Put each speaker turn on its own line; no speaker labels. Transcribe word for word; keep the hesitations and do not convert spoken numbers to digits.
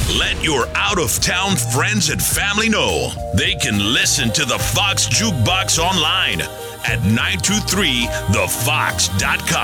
Let your out-of-town friends and family know they can listen to the Fox Jukebox online at nine two three the fox dot com.